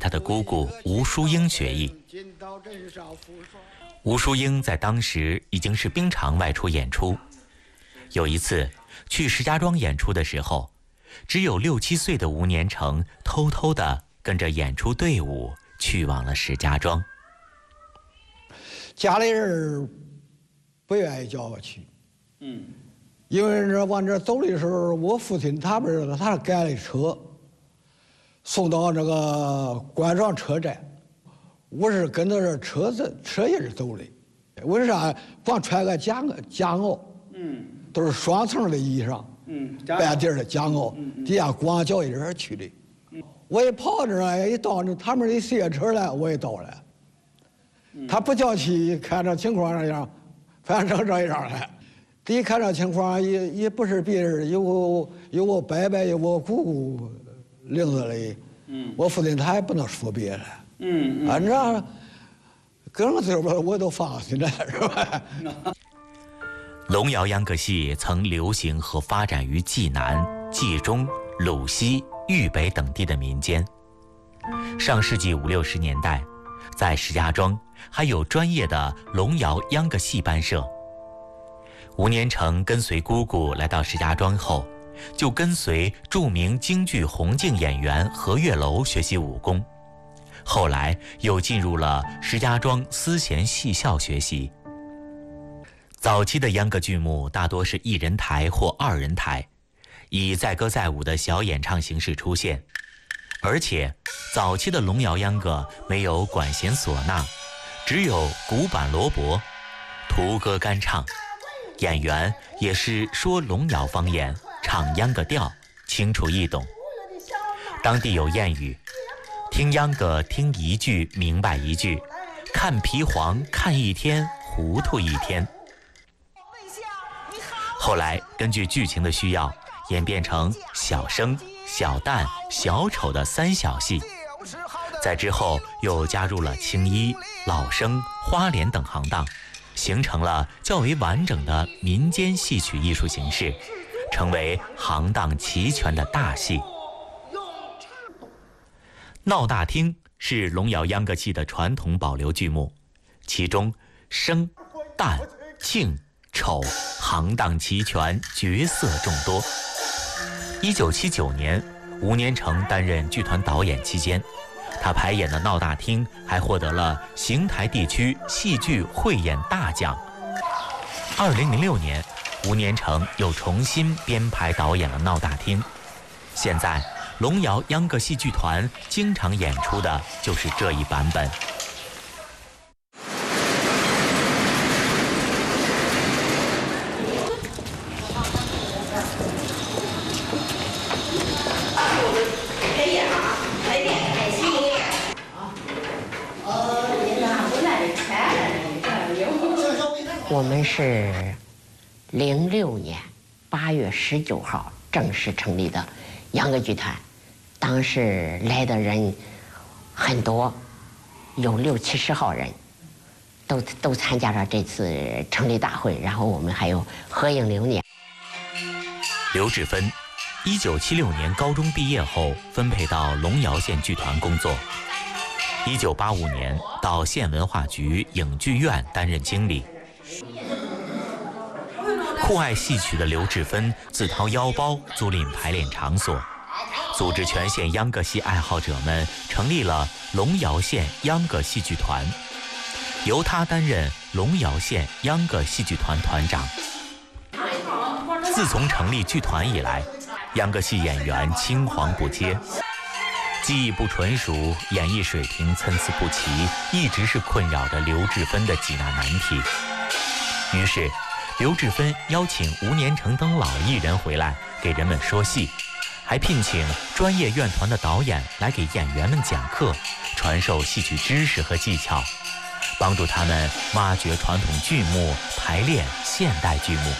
他的姑姑吴淑英学艺。吴淑英在当时已经是经常外出演出。有一次去石家庄演出的时候，只有6、7岁的吴年成偷偷地跟着演出队伍去往了石家庄。 家里人不愿意叫我去，因为往这走的时候，我父亲他们他改了车，送到这个关庄车站，我是跟着这车也是走的。为啥光穿个夹袄？都是双层的衣裳，半底的夹袄，底下光脚一人去的。我一跑这儿，一到他们一卸车来，我也到了。他不叫去，看这情况这样，反正这样了。第一看这情况也不是别人，有我伯伯，有我姑姑领着的。我父亲他也不能说别的。按照跟我这边我都放心了，是吧？ 龙窑秧歌戏曾流行和发展于济南、冀中、鲁西、豫北等地的民间。上世纪50、60年代，在石家庄还有专业的龙窑秧歌戏班社。吴年成跟随姑姑来到石家庄后，就跟随著名京剧红净演员何月楼学习武功，后来又进入了石家庄思贤戏校学习。早期的秧歌剧目大多是1人台或2人台，以载歌载舞的小演唱形式出现，而且早期的龙窑秧歌没有管弦唢呐，只有鼓板锣钹，徒歌干唱，演员也是说龙窑方言，唱秧歌调，清楚易懂。当地有谚语：听秧歌听一句明白一句，看皮黄看一天糊涂一天。后来根据剧情的需要，演变成小生、小旦、小丑的3小戏，在之后又加入了青衣、老生、花脸等行当，形成了较为完整的民间戏曲艺术形式，成为行当齐全的大戏。闹大厅是龙窑秧歌戏的传统保留剧目，其中生、旦、庆、丑行当齐全，角色众多。1979年，吴年成担任剧团导演期间，他排演的闹大厅还获得了邢台地区戏剧汇演大奖。2006年，吴年成又重新编排导演了闹大厅。现在龙窑秧歌戏剧团经常演出的就是这一版本。 我们是06年8月19号正式成立的秧歌剧团，当时来的人很多，有60、70号人，都参加了这次成立大会。然后我们还有合影留念。 刘志芬1976年高中毕业后分配到龙窑县剧团工作，1985年到县文化局影剧院担任经理。酷爱戏曲的刘志芬自掏腰包租赁排练场所，组织全县秧歌戏爱好者们成立了龙窑县秧歌戏剧团，由他担任龙窑县秧歌戏剧团团长。自从成立剧团以来，秧歌戏演员青黄不接，技艺不纯熟，演绎水平参差不齐，一直是困扰着刘志芬的几大难题。于是刘志芬邀请吴年成等老艺人回来给人们说戏，还聘请专业院团的导演来给演员们讲课，传授戏曲知识和技巧，帮助他们挖掘传统剧目，排练现代剧目。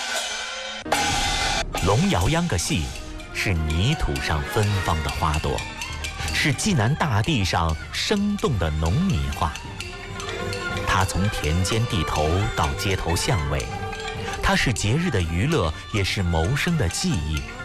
龙窑秧歌戏是泥土上芬芳的花朵，是济南大地上生动的农民画。它从田间地头到街头巷尾，它是节日的娱乐，也是谋生的技艺。